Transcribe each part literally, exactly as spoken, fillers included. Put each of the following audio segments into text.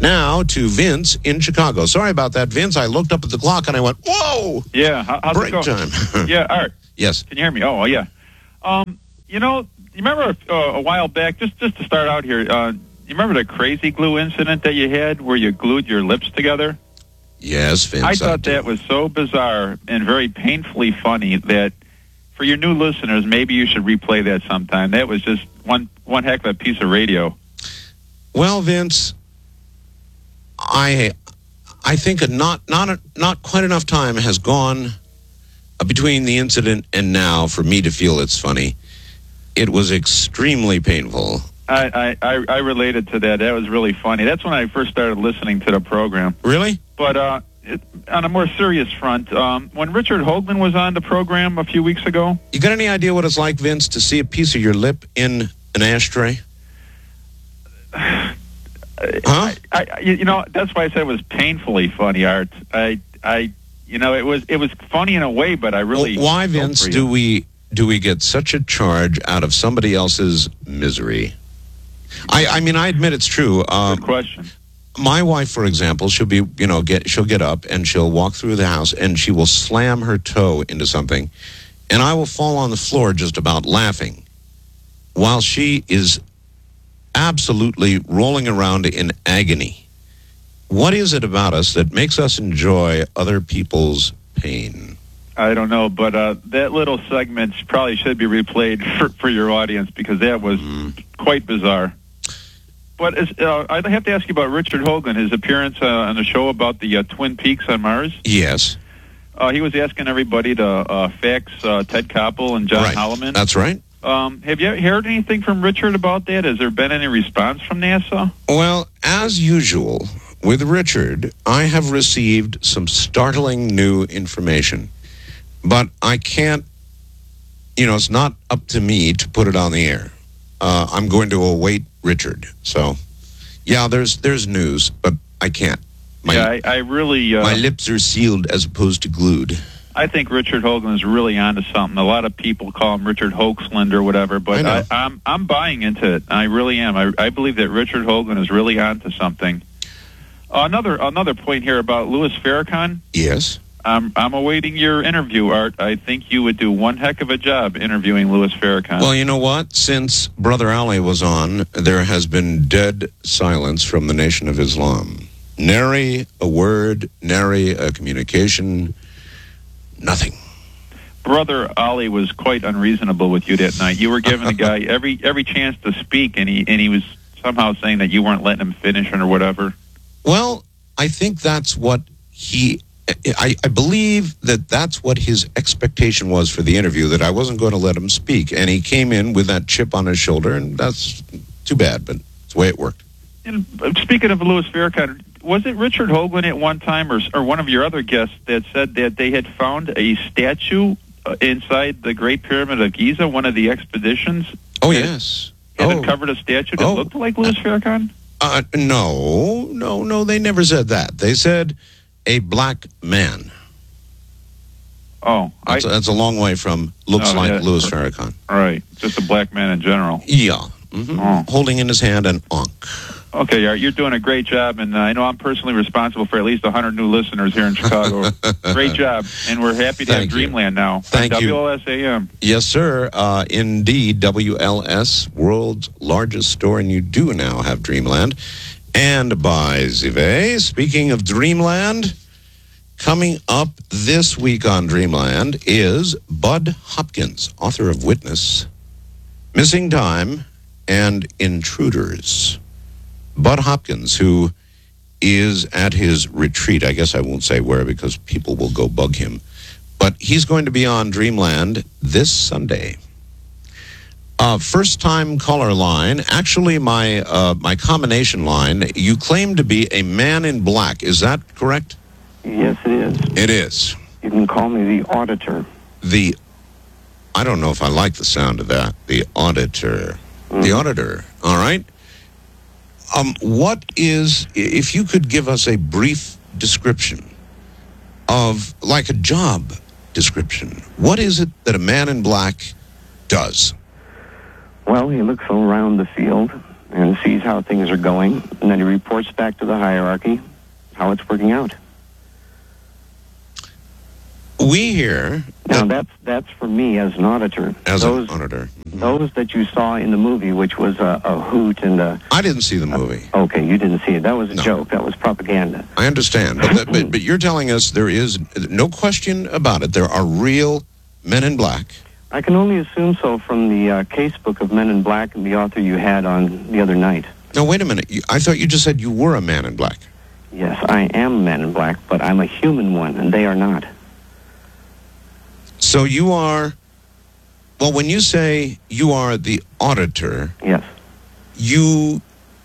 Now to Vince in Chicago. Sorry about that, Vince. I looked up at the clock and I went, whoa! Yeah, how, how's break it going? time. Yeah, Art. Yes. Can you hear me? Oh, yeah. Um, you know, you remember uh, a while back, just, just to start out here, uh, you remember the crazy glue incident that you had where you glued your lips together? Yes, Vince. I thought I that was so bizarre and very painfully funny that for your new listeners, maybe you should replay that sometime. That was just one, one heck of a piece of radio. Well, Vince, I I think not not not quite enough time has gone between the incident and now for me to feel it's funny. It was extremely painful. I, I, I related to that. That was really funny. That's when I first started listening to the program. Really? But uh, it, on a more serious front, um, when Richard Hoagland was on the program a few weeks ago... You got any idea what it's like, Vince, to see a piece of your lip in an ashtray? Huh? I, I, you know, that's why I said it was painfully funny, Art. I, I, you know, it was it was funny in a way, but I really... Well, why, Vince, do we do we get such a charge out of somebody else's misery? I, I mean, I admit it's true. Um, Good question. My wife, for example, she'll be, you know, get she'll get up and she'll walk through the house and she will slam her toe into something, and I will fall on the floor just about laughing, while she is absolutely rolling around in agony. What is it about us that makes us enjoy other people's pain? I don't know, but uh, that little segment probably should be replayed for, for your audience because that was mm. quite bizarre. But is, uh, I have to ask you about Richard Hoagland, his appearance uh, on the show about the uh, Twin Peaks on Mars. Yes. Uh, he was asking everybody to uh, fax uh, Ted Koppel and John right. Holloman. That's right. Um, have you heard anything from Richard about that? Has there been any response from NASA? Well, as usual, with Richard, I have received some startling new information. But I can't, you know, it's not up to me to put it on the air. Uh, I'm going to await Richard. So, yeah, there's there's news, but I can't. My, yeah, I, I really... Uh, my lips are sealed as opposed to glued. I think Richard Hoagland is really onto something. A lot of people call him Richard Hoaxland or whatever, but I I, I'm I'm buying into it. I really am. I, I believe that Richard Hoagland is really onto something. Uh, another another point here about Louis Farrakhan. Yes. I'm I'm awaiting your interview, Art. I think you would do one heck of a job interviewing Louis Farrakhan. Well, you know what? Since Brother Ali was on, there has been dead silence from the Nation of Islam. Nary a word, nary a communication, nothing. Brother Ali was quite unreasonable with you that night. You were giving the guy every every chance to speak, and he and he was somehow saying that you weren't letting him finish or whatever. Well, I think that's what he... I, I believe that that's what his expectation was for the interview, that I wasn't going to let him speak. And he came in with that chip on his shoulder, and that's too bad, but it's the way it worked. And speaking of Louis Farrakhan, was it Richard Hoagland at one time, or, or one of your other guests, that said that they had found a statue uh, inside the Great Pyramid of Giza, one of the expeditions? Oh, yes. And oh. uncovered a statue that oh. looked like Louis Farrakhan? Uh, no, no, no, they never said that. They said... a black man. Oh. That's, I, a, that's a long way from looks oh, like yeah, Louis Farrakhan. Right. Just a black man in general. Yeah. Mm-hmm. Oh. Holding in his hand an ankh. Okay, you're doing a great job, and uh, I know I'm personally responsible for at least one hundred new listeners here in Chicago. Great job, and we're happy to Thank have Dreamland you. now. Thank W you. L S A M. Yes, sir. Uh, indeed, W L S, world's largest store, and you do now have Dreamland. And by Zive, speaking of Dreamland, coming up this week on Dreamland is Bud Hopkins, author of Witness, Missing Time, and Intruders. Bud Hopkins, who is at his retreat. I guess I won't say where because people will go bug him. But he's going to be on Dreamland this Sunday. Uh, first-time caller line. Actually, my uh, my combination line, you claim to be a man in black. Is that correct? Yes, it is. It is. You can call me the auditor. The, I don't know if I like the sound of that. The auditor. Mm. The auditor. All right. Um, what is, if you could give us a brief description of, like a job description, what is it that a man in black does? Well, he looks around the field, and sees how things are going, and then he reports back to the hierarchy how it's working out. We hear... Now, that's that's for me as an auditor. As those, an auditor. Mm-hmm. Those that you saw in the movie, which was a, a hoot and a... I didn't see the movie. Uh, okay, you didn't see it. That was a No. joke. That was propaganda. I understand. But, that, but, but you're telling us there is no question about it. There are real men in black. I can only assume so from the uh, casebook of Men in Black and the author you had on the other night. Now, wait a minute. You, I thought you just said you were a man in black. Yes, I am Men in Black, but I'm a human one, and they are not. So you are... Well, when you say you are the auditor... Yes. You...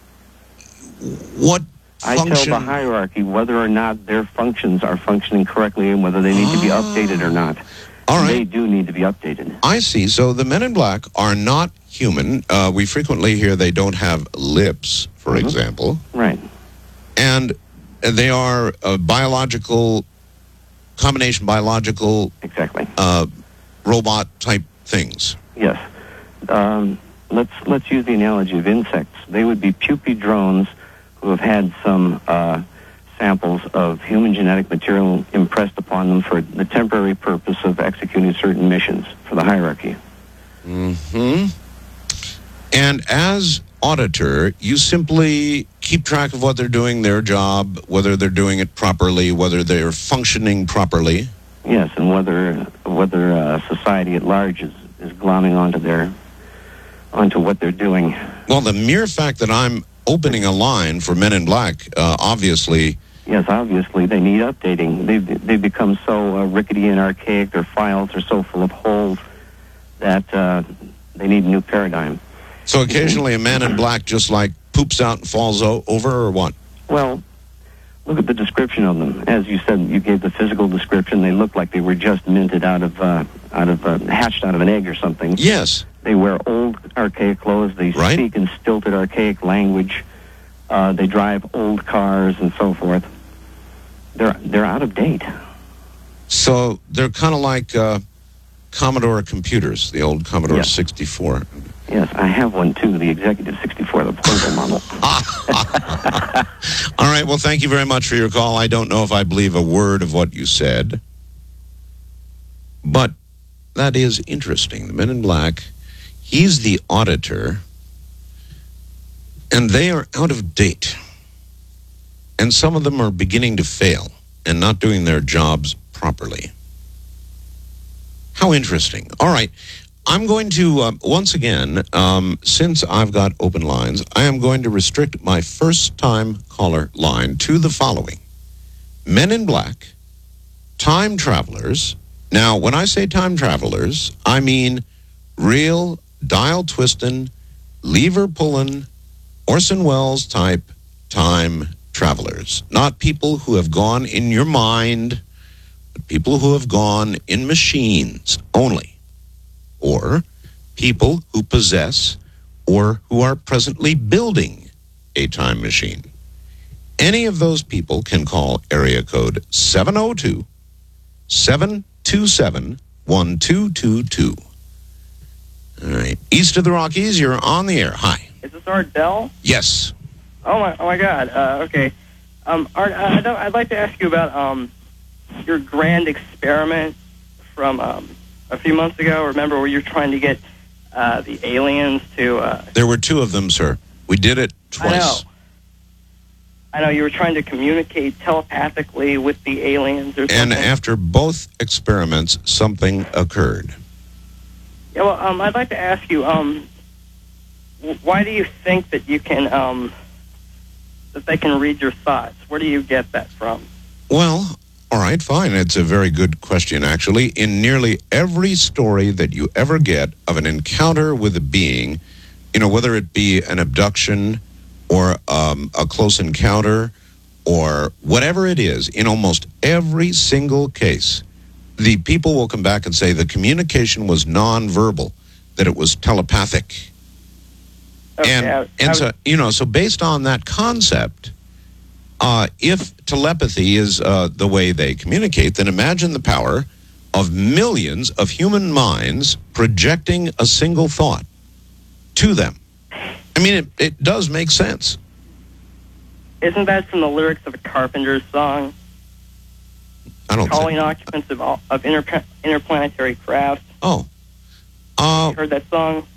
What I function... tell the hierarchy whether or not their functions are functioning correctly and whether they need to be updated or not. All right. They do need to be updated. I see. So the men in black are not human. Uh, we frequently hear they don't have lips, for Mhm. example. Right. And they are uh, biological, combination biological Exactly. uh, robot-type things. Yes. Um, let's let's use the analogy of insects. They would be pupae drones who have had some uh, samples of human genetic material impressed upon them for the temporary purpose of executing certain missions for the hierarchy. Hmm. And as auditor, you simply keep track of what they're doing, their job, whether they're doing it properly, whether they're functioning properly. Yes, and whether whether uh, society at large is, is glomming onto their onto what they're doing. Well, the mere fact that I'm opening a line for Men in Black, uh, obviously... Yes, obviously they need updating. They've, they've become so uh, rickety and archaic, their files are so full of holes that uh, they need a new paradigm. So occasionally a man in black just like poops out and falls o- over, or what? Well, look at the description of them. As you said, you gave the physical description. They look like they were just minted out of, uh, out of uh, hatched out of an egg or something. Yes. They wear old, archaic clothes. They Right. speak in stilted, archaic language. Uh, they drive old cars and so forth. They're they're out of date. So they're kind of like uh, Commodore computers, the old Commodore Yes. sixty-four. Yes, I have one too, the Executive sixty-four, the portable model. All right, well, thank you very much for your call. I don't know if I believe a word of what you said, but that is interesting. The Men in Black, he's the auditor, and they are out of date. And some of them are beginning to fail and not doing their jobs properly. How interesting. All right. I'm going to, uh, once again, um, since I've got open lines, I am going to restrict my first-time caller line to the following. Men in Black, time travelers. Now, when I say time travelers, I mean real dial-twisting, lever-pulling, Orson Welles-type time travelers. Not people who have gone in your mind, but people who have gone in machines only. Or people who possess or who are presently building a time machine. Any of those people can call area code seven oh two, seven two seven, one two two two. All right. East of the Rockies, you're on the air. Hi. Is this Art Bell? Yes. Oh my! Oh my God! Uh, okay, um, Art, I, I don't, I'd like to ask you about um, your grand experiment from um, a few months ago. Remember, where you're trying to get uh, the aliens to? Uh, There were two of them, sir. We did it twice. I know. I know you were trying to communicate telepathically with the aliens, or something. And after both experiments, something occurred. Yeah. Well, um, I'd like to ask you, um, why do you think that you can? Um, that they can read your thoughts? Where do you get that from? Well, all right, fine. It's a very good question, actually. In nearly every story that you ever get of an encounter with a being, you know, whether it be an abduction or um, a close encounter or whatever it is, in almost every single case, the people will come back and say the communication was nonverbal, that it was telepathic. Okay, And, I- I and was- so, you know, so based on that concept, uh, if telepathy is uh, the way they communicate, then imagine the power of millions of human minds projecting a single thought to them. I mean, it, it does make sense. Isn't that from the lyrics of a Carpenter's song? I don't Calling think. occupants of, all- of interpa- interplanetary craft. Oh. Uh, You heard that song?